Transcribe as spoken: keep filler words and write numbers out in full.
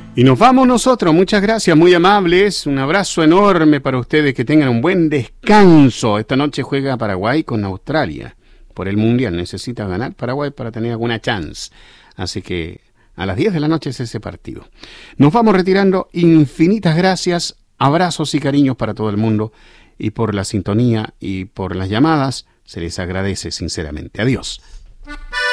Y nos vamos nosotros, muchas gracias, muy amables, un abrazo enorme para ustedes, que tengan un buen descanso. Esta noche juega Paraguay con Australia por el Mundial, necesita ganar Paraguay para tener alguna chance, así que a las diez de la noche es ese partido. Nos vamos retirando, infinitas gracias, abrazos y cariños para todo el mundo, y por la sintonía y por las llamadas, se les agradece sinceramente. Adiós.